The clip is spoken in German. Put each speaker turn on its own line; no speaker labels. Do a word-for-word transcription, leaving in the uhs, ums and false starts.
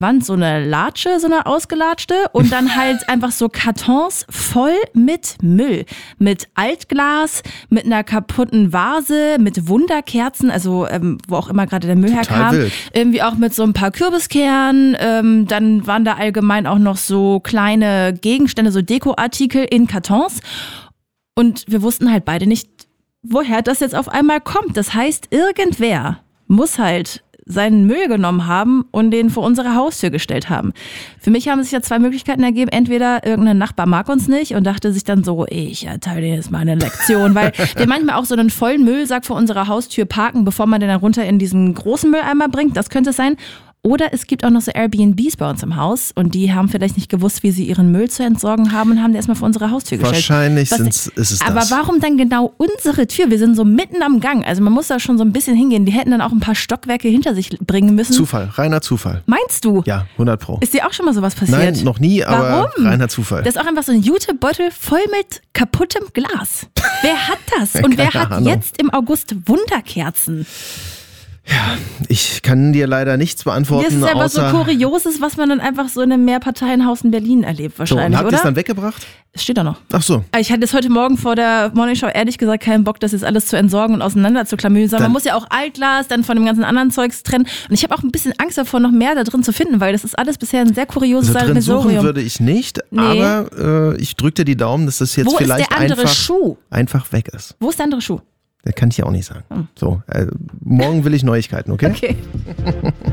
Wand so eine Latsche, so eine ausgelatschte und dann halt einfach so Kartons voll mit Müll. Mit Altglas, mit einer kaputten Vase, mit Wunderkerzen, also ähm, wo auch immer gerade der Müll
Total
herkam.
wild.
Irgendwie auch mit so ein paar Kürbiskernen. Ähm, dann waren da allgemein auch noch so kleine Gegenstände, so Dekoartikel in Kartons. Und wir wussten halt beide nicht, woher das jetzt auf einmal kommt. Das heißt, irgendwer muss halt seinen Müll genommen haben und den vor unsere Haustür gestellt haben. Für mich haben sich ja zwei Möglichkeiten ergeben. Entweder irgendein Nachbar mag uns nicht und dachte sich dann so, ich erteile dir jetzt mal eine Lektion, weil wir manchmal auch so einen vollen Müllsack vor unserer Haustür parken, bevor man den dann runter in diesen großen Mülleimer bringt. Das könnte es sein. Oder es gibt auch noch so Airbnbs bei uns im Haus und die haben vielleicht nicht gewusst, wie sie ihren Müll zu entsorgen haben und haben den erstmal vor unsere Haustür gestellt.
Wahrscheinlich
Was,
sind's, ist es
aber
das.
warum dann genau unsere Tür? Wir sind so mitten am Gang. Also man muss da schon so ein bisschen hingehen. Die hätten dann auch ein paar Stockwerke hinter sich bringen müssen.
Zufall, reiner Zufall.
Meinst du?
Ja, hundert Pro.
Ist dir auch schon mal sowas passiert?
Nein, noch nie, aber
Warum?
reiner Zufall.
Das ist auch einfach so ein Jutebeutel voll mit kaputtem Glas. Wer hat das? Und wer
Keine
hat
Ahnung.
jetzt im August Wunderkerzen?
Ja, ich kann dir leider nichts beantworten,
Das ist einfach so
außer...
Kurioses, was man dann einfach so in einem Mehrparteienhaus in Berlin erlebt
So, und
wahrscheinlich,
habt ihr es
oder?
dann weggebracht?
Es steht da noch.
Ach so.
Ich hatte es heute Morgen vor der Morningshow ehrlich gesagt keinen Bock, das jetzt alles zu entsorgen und auseinander zu klamüsern. Man
Dann-
muss ja auch Altglas dann von dem ganzen anderen Zeugs trennen. Und ich habe auch ein bisschen Angst davor, noch mehr da drin zu finden, weil das ist alles bisher ein sehr kurioses
Also drin suchen
Sammelsurium.
würde ich nicht,
Nee.
aber äh, ich drücke dir die Daumen, dass das jetzt
Wo ist
vielleicht
der andere
einfach,
Schuh?
einfach weg ist.
Wo ist der andere Schuh?
Das kann ich dir auch nicht sagen. So, äh, morgen will ich Neuigkeiten, okay?
Okay.